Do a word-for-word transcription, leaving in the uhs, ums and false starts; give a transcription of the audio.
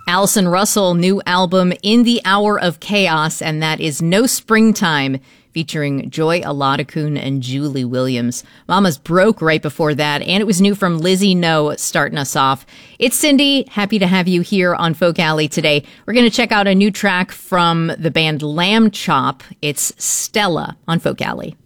Allison Russell, new album In the Hour of Chaos, and that is No Springtime, featuring Joy Aladakun and Julie Williams. Mama's Broke right before that, and it was new from Lizzie No starting us off. It's Cindy. Happy to have you here on Folk Alley today. We're going to check out a new track from the band Lamb Chop. It's Stella on Folk Alley.